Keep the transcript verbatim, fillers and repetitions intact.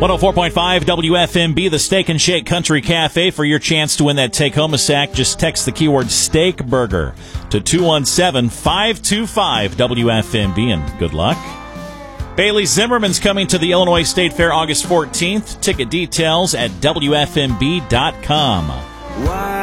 one oh four point five W F M B, the Steak and Shake Country Cafe. For your chance to win that take-home a sack, just text the keyword steak burger to two one seven, five two five W F M B, and good luck. Bailey Zimmerman's coming to the Illinois State Fair August fourteenth. Ticket details at W F M B dot com.